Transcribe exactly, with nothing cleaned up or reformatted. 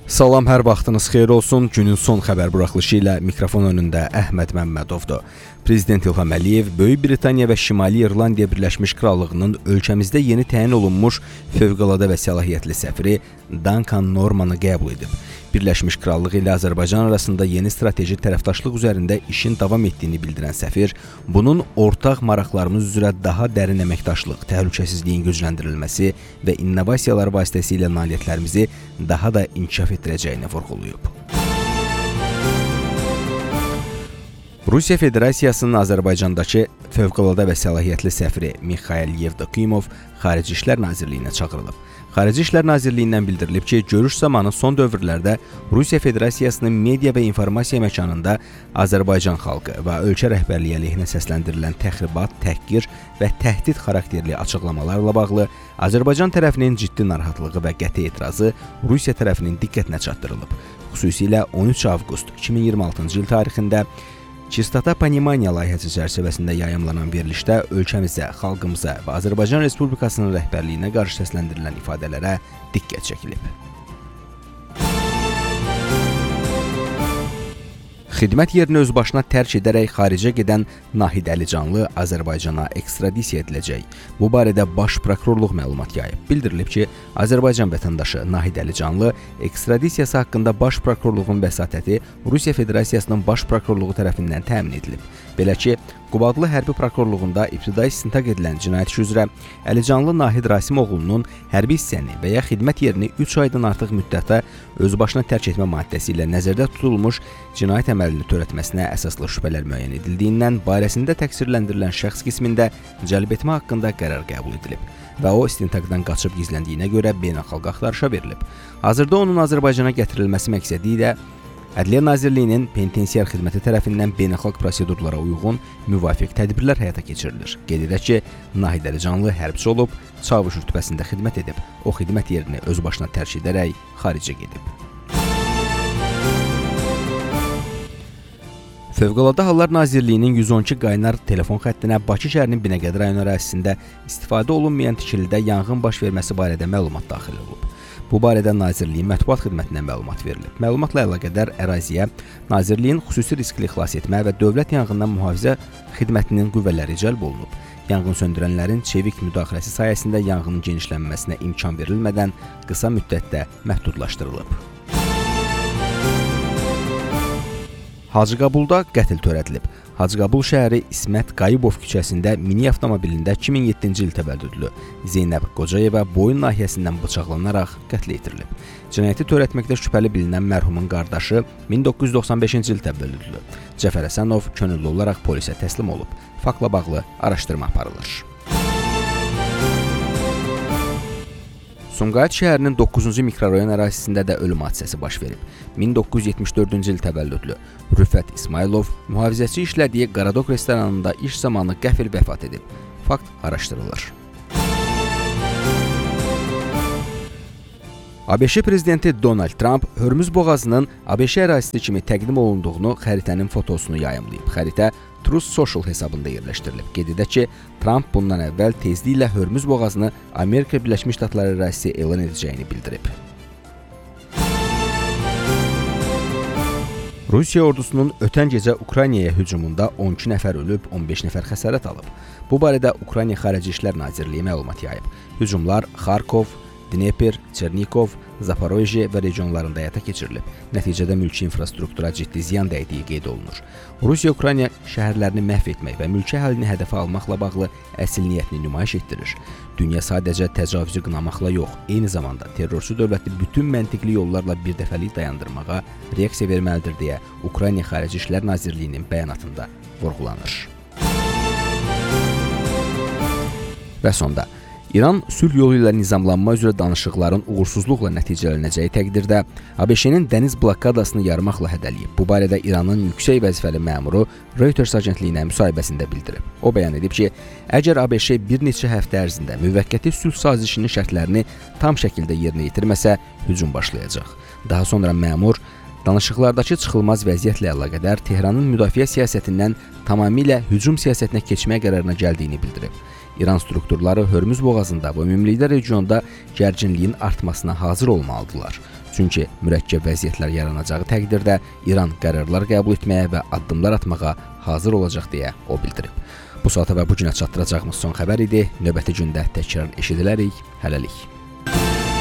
Salam, hər vaxtınız xeyir olsun. Günün son xəbər buraxılışı ilə mikrofon önündə Əhməd Məmmədovdur. Prezident İlham Əliyev Böyük Britaniya və Şimali İrlandiya Birləşmiş Krallığının ölkəmizdə yeni təyin olunmuş fövqəladə və səlahiyyətli səfiri Duncan Normanı qəbul edib. Birləşmiş Krallıq ilə Azərbaycan arasında yeni strateji tərəfdaşlıq üzərində işin davam etdiyini bildirən səfir, bunun ortaq maraqlarımız üzrə daha dərin əməkdaşlıq, təhlükəsizliyin gücləndirilməsi və innovasiyalar vasitəsilə nailiyyətlərimizi daha da inkişaf etdirəcəyini vurğulayıb. Rusiya Federasiyasının Azərbaycandakı fövqəladə və səlahiyyətli səfiri Mikhail Yevdokimov Xarici İşlər Nazirliyinə çağırılıb. Xarici İşlər Nazirliyindən bildirilib ki, görüş zamanı son dövrlərdə Rusiya Federasiyasının media və informasiya məkanında Azərbaycan xalqı və ölkə rəhbərliyi əleyhinə səsləndirilən təxribat, təhqir və təhdid xarakterli açıqlamalarla bağlı Azərbaycan tərəfinin ciddi narahatlığı və qəti etirazı Rusiya tərəfinin diqqətinə çatdırılıb. Xüsusilə on üç avqust iki min iyirmi altıncı il tarixində Çistota Panimaniya layihəsi çərçivəsində yayımlanan verilişdə ölkəmizə, xalqımıza və Azərbaycan Respublikasının rəhbərliyinə qarşı səsləndirilən ifadələrə diqqət çəkilib. Xidmət yerini öz başına tərk edərək xaricə gedən Nahid Əlicanlı Azərbaycana ekstradisiya ediləcək. Bu barədə Baş Prokurorluq məlumat yayıb. Bildirilib ki, Azərbaycan vətəndaşı Nahid Əlicanlı ekstradisiyası haqqında Baş Prokurorluğun vəsatəti Rusiya Federasiyasının Baş Prokurorluğu tərəfindən təmin edilib. Belə ki, Qubadlı Hərbi Prokurorluğunda ibtidai istintaq edilən cinayət işi üzrə Əlicanlı Nahid Rasimoğlunun hərbi hissəni və ya xidmət yerini üç aydan artıq müddətə özbaşına tərk etmə maddəsi ilə nəzərdə tutulmuş cinayət əməlini törətməsinə əsaslı şübhələr müəyyən edildiyindən barəsində təqsirləndirilən şəxs qismində cəlb etmə haqqında qərar qəbul edilib və o istintaqdan qaçıb gizləndiyinə görə beynəlxalq axtarışa verilib. Hazırda onun Azərbaycana gətirilməsi məqsədi ilə Ədliyyə Nazirliyinin penitensiar xidməti tərəfindən beynəlxalq prosedurlara uyğun müvafiq tədbirlər həyata keçirilir. Qeyd edək ki, Nahid Əlicanlı hərbçi olub, çavuş rütbəsində xidmət edib. O xidmət yerini öz başına tərk edərək xaricə gedib. Fövqəladə Hallar Nazirliyinin yüz on iki qaynar telefon xəttinə Bakı şəhərinin Binəqədi rayonu ərazisində istifadə olunmayan tikilidə yanğın baş verməsi barədə məlumat daxil olub. Bu barədə Nazirliyin mətbuat xidmətindən məlumat verilib. Məlumatla əlaqədar əraziyə Nazirliyin xüsusi riskli xilas etmə və dövlət yanğından mühafizə xidmətinin qüvvələri cəlb olunub. Yanğın söndürənlərin çevik müdaxiləsi sayəsində yanğının genişlənməsinə imkan verilmədən qısa müddətdə məhdudlaşdırılıb. Hacıqabulda qətl törədilib. Hacıqabul şəhəri İsmət Qayıbov küçəsində mini avtomobilində iki min yeddinci il təvəllüdlü Zeynəb Qocayeva boyun nahiyəsindən bıçaqlanaraq qətlə yetirilib. Cinayəti törətməkdə şübhəli bilinən mərhumun qardaşı min doqquz yüz doxsan beşinci il təvəllüdlü Cəfər Həsənov könüllü olaraq polisə təslim olub. Faktla bağlı araşdırma aparılır. Sumqayıt şəhərinin doqquzuncu mikrorayon ərazisində də ölüm hadisəsi baş verib. min doqquz yüz yetmiş dördüncü il təvəllüdlü Rüfət İsmailov mühafizəçi işlədiyi Qaradok restoranında iş zamanı qəfil vəfat edib. Fakt araşdırılır. ABŞ prezidenti Donald Trump Hörmüz boğazının ABŞ ərazisi kimi təqdim olunduğunu xəritənin fotosunu yayımlayıb. Xəritə Truth Social hesabında yerləşdirilib. Qeyd edək ki, Trump bundan əvvəl tezliklə Hörmüz boğazını Amerika Birləşmiş Ştatları ərazisi elan edəcəyini bildirib. Rusiya ordusunun ötən gecə Ukraynaya hücumunda on iki nəfər ölüb, on beş nəfər xəsarət alıb. Bu barədə Ukrayna Xarici İşlər Nazirliyi məlumat yayıb. Hücumlar Xarkov, Dnepr, Çernikov, Zaporojye və regionlarında həyata keçirilib. Nəticədə mülki infrastruktura ciddi ziyan dəydiyi qeyd olunur. Rusiya Ukrayna şəhərlərini məhv etmək və mülki əhalini hədəfə almaqla bağlı əsl niyyətini nümayiş etdirir. Dünya sadəcə təcavüzü qınamaqla yox, eyni zamanda terrorçu dövləti bütün məntiqli yollarla birdəfəlik dayandırmağa reaksiya verməlidir deyə Ukrayna Xarici İşlər Nazirliyinin bəyanatında vurğulanır. Və sonda İran sülh yolu ilə nizamlanma üzrə danışıqların uğursuzluqla nəticələnəcəyi təqdirdə ABŞ-nin dəniz blokadasını yarmaqla hədələyib. Bu barədə İranın yüksək vəzifəli məmuru Reuters agentliyinə müsahibəsində bildirib. O bəyan edib ki, əgər ABŞ bir neçə həftə ərzində müvəqqəti sülh sazişinin şərtlərini tam şəkildə yerinə yetirməsə, hücum başlayacaq. Daha sonra məmur danışıqlardakı çıxılmaz vəziyyətlə əlaqədar Tehranın müdafiə siyasətindən tamamilə hücum siyasətinə keçmək qərarına gəldiyini bildirib. İran strukturları Hörmüz boğazında və ümumilikdə regionda gərginliyin artmasına hazır olmalıdırlar. Çünki mürəkkəb vəziyyətlər yaranacağı təqdirdə İran qərarlar qəbul etməyə və addımlar atmağa hazır olacaq deyə o bildirib. Bu saata və bu günə çatdıracağımız son xəbər idi. Növbəti gündə təkrar eşidilərik. Hələlik.